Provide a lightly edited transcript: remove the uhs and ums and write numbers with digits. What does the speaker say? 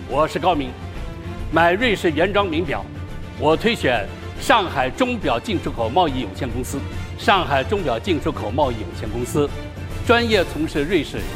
我是高明。买瑞士原装名表，我推选上海钟表进出口贸易有限公司。上海钟表进出口贸易有限公司，专业从事瑞士